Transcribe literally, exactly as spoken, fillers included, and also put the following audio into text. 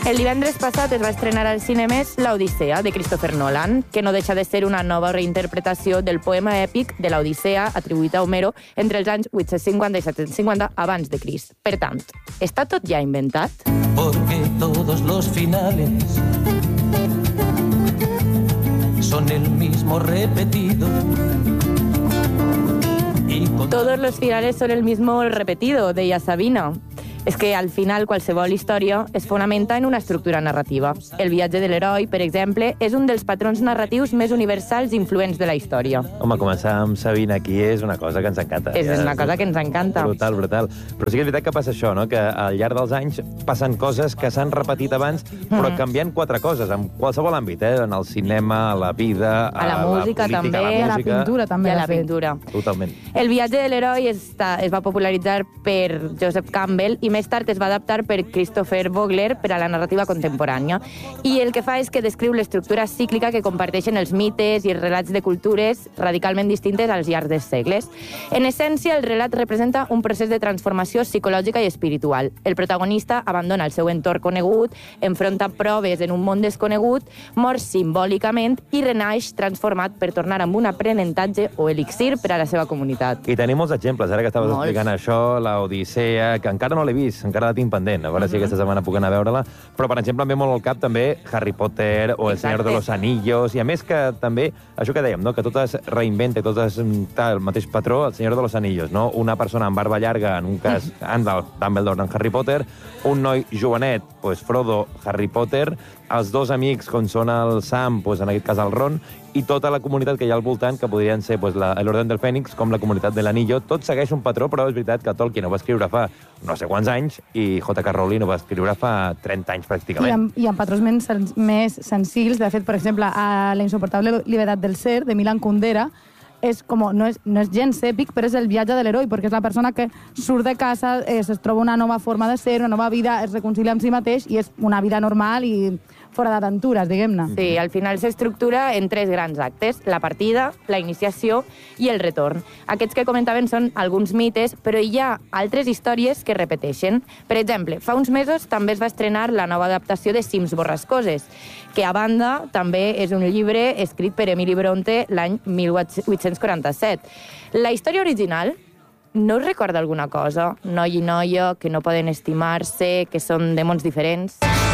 El divendres passat es va estrenar als cinemes l'Odissea, de Christopher Nolan, que no deixa de ser una nova reinterpretació del poema èpic de l'Odissea atribuït a Homero entre els anys vuit-cents cinquanta i set-cents cinquanta abans de Crist. Per tant, està tot ja inventat? Porque todos los finales son el mismo repetido. Todos los finales son el mismo repetido, deia Sabina. És que al final qualsevol història es fonamenta en una estructura narrativa. El viatge de l'heroi, per exemple, és un dels patrons narratius més universals i influents de la història. Home, començar amb Sabina aquí és una cosa que ens encanta. És una cosa que ens encanta. Brutal, brutal. Però sí que és veritat que passa això, no? Que al llarg dels anys passen coses que s'han repetit abans, però mm. canviant quatre coses, en qualsevol àmbit, eh? En el cinema, a la vida, a la música, la política, també, a la, música, a la pintura, també. I a la pintura. Totalment. El viatge de l'heroi es, es va popularitzar per Joseph Campbell i més tard es va adaptar per Christopher Vogler per a la narrativa contemporània. I el que fa és que descriu l'estructura cíclica que comparteixen els mites i els relats de cultures radicalment distintes als llargs dels segles. En essència, el relat representa un procés de transformació psicològica i espiritual. El protagonista abandona el seu entorn conegut, enfronta proves en un món desconegut, mor simbòlicament i renaix transformat per tornar amb un aprenentatge o elixir per a la seva comunitat. I tenim molts exemples, ara que estaves molts. explicant això, l'Odissea, que encara no l'he vist, encara la tinc pendent, a veure uh -huh. si aquesta setmana puc anar a veure-la, però, per exemple, em ve molt al cap també Harry Potter o El Exacte. Senyor de los Anillos, i a més que també, això que dèiem, no? Que tot es reinventa i tot es tal, el mateix patró, El Senyor de los Anillos, no? Una persona amb barba llarga, en un cas, Andal, Dumbledore en Harry Potter, un noi jovenet, pues, Frodo, Harry Potter, els dos amics, com són el Sam, pues, en aquest cas el Ron, i tota la comunitat que hi ha al voltant, que podrien ser pues, l'Orden del Fènix, com la comunitat de l'Anillo. Tot segueix un patró, però és veritat que Tolkien ho va escriure fa no sé quants anys i J K Rowling ho va escriure fa trenta anys, pràcticament. I amb, i amb patrons més, sen més senzills. De fet, per exemple, a La insoportable libertad del ser, de Milan Kundera, és com, no, és, no és gens èpic, però és el viatge de l'heroi, perquè és la persona que surt de casa, es, es troba una nova forma de ser, una nova vida, es reconcilia amb si mateix i és una vida normal i fora d'aventures, diguem-ne. Sí, al final s'estructura en tres grans actes, la partida, la iniciació i el retorn. Aquests que comentaven són alguns mites, però hi ha altres històries que repeteixen. Per exemple, fa uns mesos també es va estrenar la nova adaptació de Cims borrascoses, que a banda també és un llibre escrit per Emily Bronte l'any mil vuit-cents quaranta-set. La història original no us recorda alguna cosa? Noi i noia que no poden estimar-se, que són de mons diferents...